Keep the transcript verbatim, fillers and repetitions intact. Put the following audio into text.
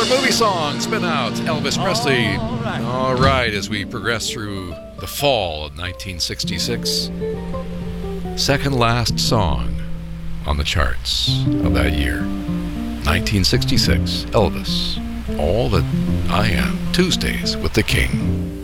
favorite movie song, spin out, Elvis Presley. All right. All right, as we progress through the fall of nineteen sixty-six, second last song on the charts of that year. nineteen sixty-six, Elvis, All That I Am, Tuesdays with the King.